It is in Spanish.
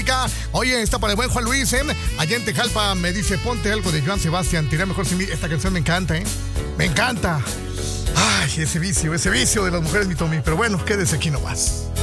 Oye, está para el buen Juan Luis, allá en Tejalpa me dice, ponte algo de Joan Sebastián, tirá mejor sin mí. Esta canción me encanta, me encanta. Ay, ese vicio de las mujeres, mi Tommy. Pero bueno, quédese aquí nomás.